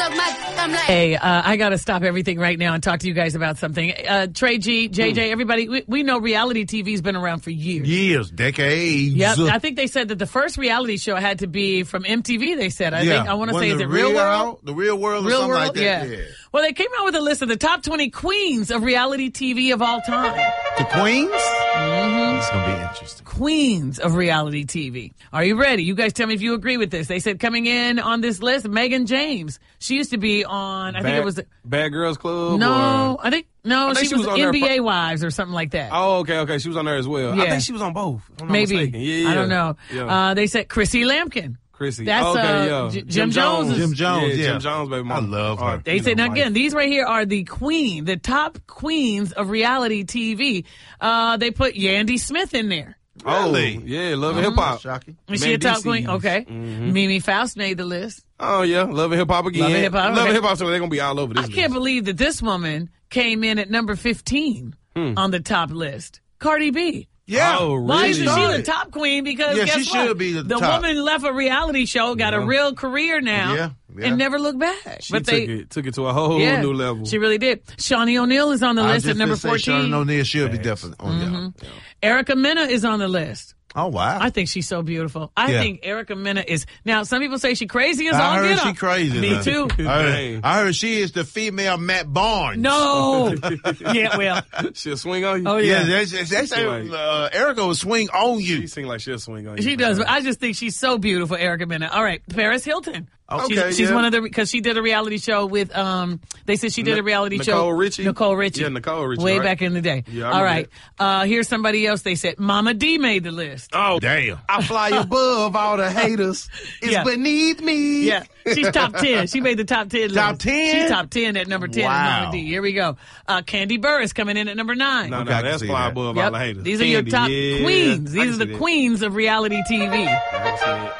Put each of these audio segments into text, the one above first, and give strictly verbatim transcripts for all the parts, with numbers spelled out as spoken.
talk my, I'm like. Hey, uh, I got to stop everything right now and talk to you guys about something. Uh, Trey G, J J, everybody, we, we know reality T V's been around for years. Years, decades. Yep. I think they said that the first reality show had to be from M T V, they said. I yeah. think, I want to Wasn't say, is the it Real World? Out, the Real World or Real something World? like that? Yeah. yeah. Well, they came out with a list of the top twenty queens of reality T V of all time. The Queens? Mm-hmm. It's going to be interesting. Queens of reality T V. Are you ready? You guys tell me if you agree with this. They said coming in on this list, Megan James. She used to be on, I Bad, think it was... Bad Girls Club? No, or? I think, no, I think she, she was, was on N B A there. Wives or something like that. Oh, okay, okay. She was on there as well. Yeah. I think she was on both. If I'm not Maybe. mistaken. Yeah, yeah. I don't know. Yeah. Uh, they said Chrissy Lampkin. Chrissy. That's okay, uh, yeah. J- Jim, Jones. Jim Jones, yeah. yeah. Jim Jones, baby. I love her. They said, now again, these right here are the queen, the top queens of reality T V. Uh, they put Yandy Smith in there. Really? Oh, yeah, Love and Mm-hmm. Hip Hop. Shocking. Is she a top queen? Mendeecees. Okay. Mm-hmm. Mimi Faust made the list. Oh, yeah. Love and Hip Hop again. Love and Hip Hop, Love okay. and Hip Hop, so they're going to be all over this I can't list. believe that this woman came in at number fifteen Hmm. on the top list. Cardi B. Yeah. Oh, Why really? isn't she the top queen? Because Yeah, guess she should what? be the the top. woman left a reality show, got a Yeah. real career now, Yeah, yeah. and never looked back. She but took, they, it, took it to a whole yeah, new level. she really did. Shawnee O'Neal is on the I list just at number didn't say Sharon fourteen. O'Neal should be definitely on Mm-hmm. there. Erica Mena is on the list. Oh, wow. I think she's so beautiful. I Yeah. think Erica Mena is. Now, some people say she crazy as all I heard get she up. crazy. Me man. too. I Dang. heard, I heard she is the female Matt Barnes. No. Yeah, well. She'll swing on you. Oh, Yeah, yeah. they, they, they say Like- uh, Erica will swing on She you. sing like she'll swing on you. She does, but I just think she's so beautiful, Erica Mena. All right, Paris Hilton. Okay, she's, she's yeah. one of the because she did a reality show with um. They said she did a reality show. Nicole Richie? Nicole Richie. Yeah, Nicole Richie, Way right? back in the day. Yeah, I All remember right. Uh, here's somebody else. They said Mama D made the list. Oh, Damn. I fly above all the haters. It's Yeah. beneath me. Yeah, she's top ten. She made the top ten. Top list. ten? She's top ten at number ten. Wow. Mama D. Here we go. Uh, Candy Burris coming in at number nine. No, Okay, no, I can that's see fly that. above Yep. all the haters. These are your Candy, top yeah. queens. I These can are the see that. queens of reality T V. I can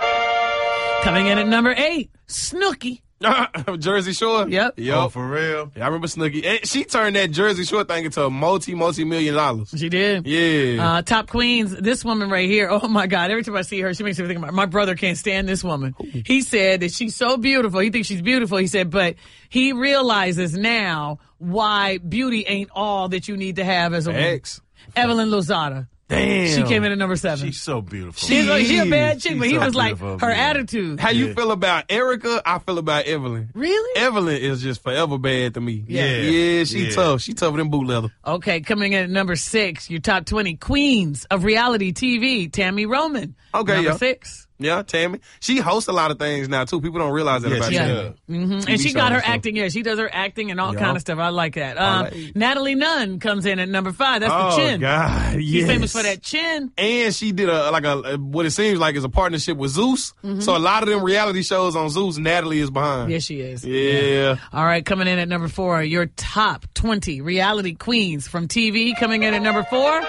Coming in at number eight, Snooki. see it. Jersey Shore. Yep. Yep. Oh, for real? Yeah, I remember Snooki. And she turned that Jersey Shore thing into a multi, multi million dollars. She did. Yeah. Uh, top queens. This woman right here. Oh my God! Every time I see her, she makes me think about my brother. Can't stand this woman. He said that she's so beautiful. He thinks she's beautiful. He said, but he realizes now why beauty ain't all that you need to have as a woman. X. Evelyn Lozada. Damn. She came in at number seven. She's so beautiful. She's like, she a is. bad chick, She's but he so was like beautiful, her man. attitude. How you Yeah. feel about Erica? I feel about Evelyn. Really? Evelyn is just forever bad to me. Yeah. Yeah, she Yeah. tough. She tougher than boot leather. Okay, coming in at number six, your top twenty queens of reality T V, Tammy Roman. Okay, number yeah. six. Yeah, Tammy. She hosts a lot of things now, too. People don't realize that Yeah, about she Tammy. does. hmm T V And she got shows her and stuff. acting. Yeah, she does her acting and all Yeah. kind of stuff. I like that. Um, right. Natalie Nunn comes in at number five. That's Oh, the chin. God, She's yes. famous for that chin. And she did a like a what it seems like is a partnership with Zeus. So a lot of them reality shows on Zeus, Natalie is behind. Yes, she is. Yeah. All right, coming in at number four, your top twenty reality queens from T V. Coming in at number four,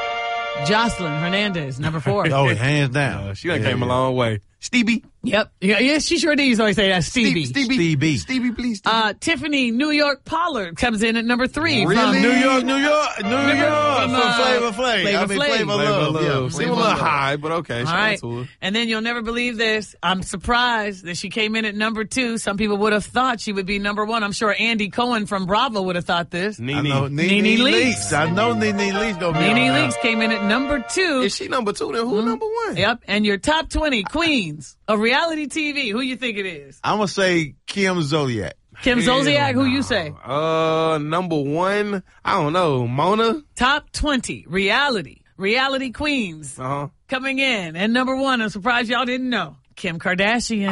Jocelyn Hernandez, number four. Oh, hands down. Uh, she done Yeah, came a yeah. long way. Stevie. Yep. Yeah, yes, she sure did. Always say that. Stevie. Stevie. Stevie. Stevie, please. Stevie. Uh, Tiffany New York Pollard comes in at number three. Really? From New York, New York, New York. from, From uh, Flavor Flav. Flavor I mean, Flav. Flavor Flavor Love. Love. Yeah, Seem a Flavor little Love. high, but okay. All Shout right. out to her. And then you'll never believe this. I'm surprised that she came in at number two. Some people would have thought she would be number one. I'm sure Andy Cohen from Bravo would have thought this. I Nene. know Nene Nene Leakes. Leakes. I know Nene Leakes gonna be Nene on there. Leakes came in at number two. Is she number two? Then who number one? Yep. And your top twenty queens of reality T V. Who you think it is? I'm gonna say Kim Zodiac. Kim Hell Zolciak, who no. you say? Uh, number one. I don't know. Mona. Top twenty reality, reality queens Uh huh. coming in. And number one, I'm surprised y'all didn't know, Kim Kardashian.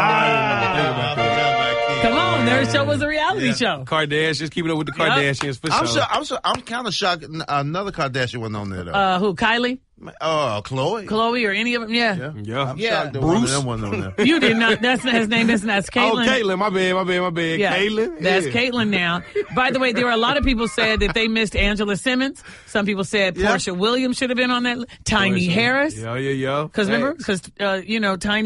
Come on, their show was a reality Yeah. show. Kardashians, keeping up with the Yep. Kardashians for I'm sure. sure. I'm sure. I'm kind of shocked. Another Kardashian went on there though. Uh, who, Kylie, Uh, Chloe. Chloe, or any of them? Yeah. Yeah. Yeah. I'm Yeah. shocked that one of Bruce. them wasn't on there. You did not. That's his name. Isn't that's Oh, Caitlyn? Caitlyn. My bad, my bad, my bad. Yeah, Caitlyn. that's yeah. Caitlyn now. By the way, there were a lot of people said that they missed Angela Simmons. Some people said Yeah. Portia Williams should have been on that. li- Tiny Portia. Harris. Yeah, yeah, yeah. Because remember, Facts. because uh, you know, Tiny